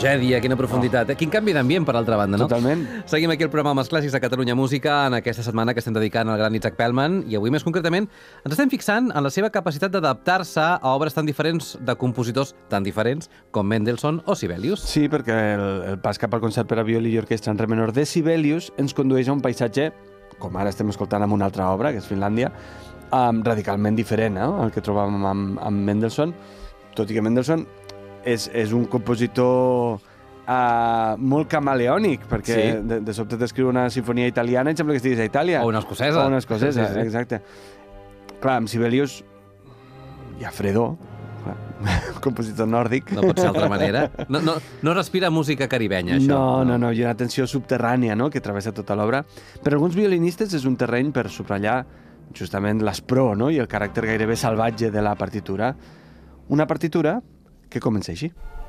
tragèdia, quina profunditat. Quin canvi d'ambient, per altra banda, no? Totalment. Seguim aquí el programa amb els clàssics de Catalunya Música en aquesta setmana que estem dedicant al gran Itzhak Perlman i avui més concretament ens estem fixant en la seva capacitat d'adaptar-se a obres tan diferents de compositors tan diferents com Mendelssohn o Sibelius. Sí, perquè el pas cap al concert per a violí i orquestra en re menor de Sibelius ens condueix a un paisatge, com ara estem escoltant amb una altra obra, que és Finlàndia, radicalment diferent, el que trobàvem amb Mendelssohn, tot i que Mendelssohn és un compositor molt camaleònic, perquè de sobte t'escriu una sinfonia italiana i em sembla que estiguis a Itàlia. O una escocesa. O una escocesa, exacte. Clar, amb Sibelius hi ha fredor, un compositor nòrdic. No pot ser d'altra manera. No respira música caribenya, això. No, hi ha una tensió subterrània, no?, que travessa tota l'obra. Per alguns violinistes és un terreny per subratllar justament l'aspror, no?, i el caràcter gairebé salvatge de la partitura. Una partitura que comença així.